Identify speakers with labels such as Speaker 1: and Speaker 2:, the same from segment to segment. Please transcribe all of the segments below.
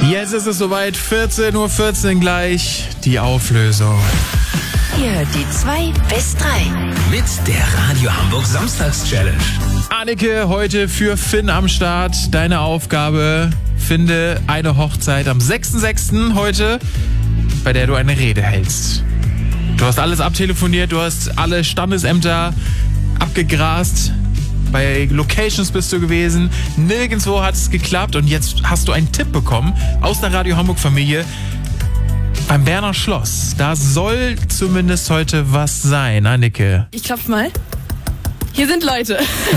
Speaker 1: Jetzt ist es soweit, 14:14 Uhr gleich, die Auflösung.
Speaker 2: Ihr hört die 2 bis 3.
Speaker 3: Mit der Radio Hamburg Samstags-Challenge.
Speaker 1: Anneke, heute für Finn am Start. Deine Aufgabe, finde eine Hochzeit am 6.6. heute, bei der du eine Rede hältst. Du hast alles abtelefoniert, du hast alle Standesämter abgegrast. Bei Locations bist du gewesen, nirgendwo hat es geklappt und jetzt hast du einen Tipp bekommen aus der Radio Hamburg Familie beim Berner Schloss. Da soll zumindest heute was sein, Anneke.
Speaker 4: Ich klopf mal. Hier sind Leute.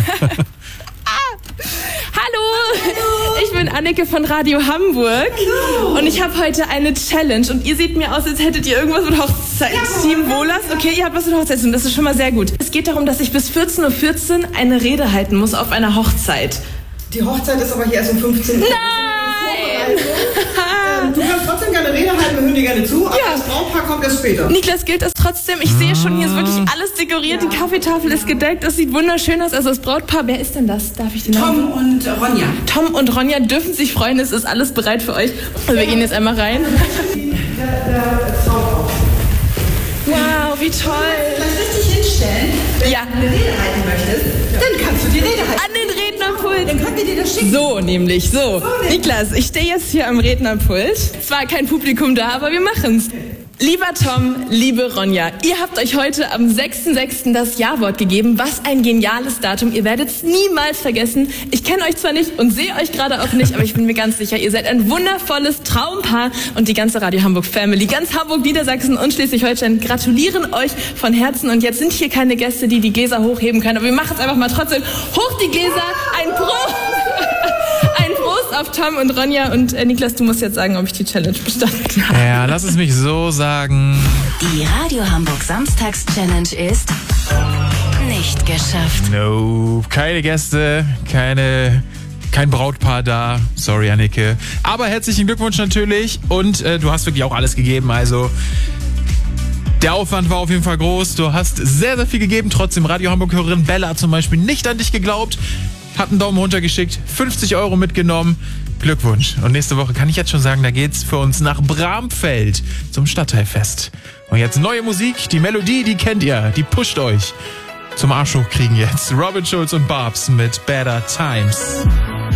Speaker 4: Hallo, ich bin Anneke von Radio Hamburg. Hallo. Und ich habe heute eine Challenge und ihr seht mir aus, als hättet ihr irgendwas mit Hochzeitsteam Wohlers. Okay, ihr habt was mit Hochzeitsteam, das ist schon mal sehr gut. Es geht darum, dass ich bis 14:14 Uhr eine Rede halten muss auf einer Hochzeit.
Speaker 5: Die Hochzeit ist aber hier erst um 15 Uhr.
Speaker 4: Nein!
Speaker 5: Du kannst trotzdem gerne Rede halten, wir hören dir gerne zu, aber das Brautpaar kommt erst später.
Speaker 4: Niklas, gilt das trotzdem? Ich sehe schon, hier ist wirklich alles dekoriert, die Kaffeetafel ist gedeckt, das sieht wunderschön aus. Also das Brautpaar, wer ist denn das? Darf ich den Namen?
Speaker 5: Tom und Ronja.
Speaker 4: Tom und Ronja dürfen sich freuen, es ist alles bereit für euch. Also wir gehen jetzt einmal rein. Wow, wie toll.
Speaker 5: Kannst dich hinstellen, wenn du eine Rede halten möchtest, dann kannst du die Rede halten.
Speaker 4: An den Rednerpult.
Speaker 5: Dann könnt ihr dir das schicken.
Speaker 4: So nämlich, so. Niklas, ich stehe jetzt hier am Rednerpult. Zwar kein Publikum da, aber wir machen's. Lieber Tom, liebe Ronja, ihr habt euch heute am 6.6. das Ja-Wort gegeben. Was ein geniales Datum. Ihr werdet es niemals vergessen. Ich kenne euch zwar nicht und sehe euch gerade auch nicht, aber ich bin mir ganz sicher, ihr seid ein wundervolles Traumpaar und die ganze Radio Hamburg Family, ganz Hamburg, Niedersachsen und Schleswig-Holstein gratulieren euch von Herzen. Und jetzt sind hier keine Gäste, die die Gläser hochheben können, aber wir machen es einfach mal trotzdem. Hoch die Gläser, ein Prost! Ein Prost auf Tom und Ronja und Niklas, du musst jetzt sagen, ob ich die Challenge bestanden habe.
Speaker 1: Ja, lass es mich so sagen.
Speaker 2: Die Radio Hamburg Samstags-Challenge ist nicht geschafft.
Speaker 1: No, keine Gäste, kein Brautpaar da. Sorry, Anneke. Aber herzlichen Glückwunsch natürlich und du hast wirklich auch alles gegeben, also der Aufwand war auf jeden Fall groß. Du hast sehr, sehr viel gegeben. Trotzdem, Radio Hamburg-Hörerin Bella hat zum Beispiel nicht an dich geglaubt. Hat einen Daumen runter geschickt, 50 € mitgenommen. Glückwunsch. Und nächste Woche kann ich jetzt schon sagen, da geht's für uns nach Bramfeld zum Stadtteilfest. Und jetzt neue Musik, die Melodie, die kennt ihr, die pusht euch. Zum Arsch hochkriegen jetzt Robin Schulz und Barbs mit Better Times.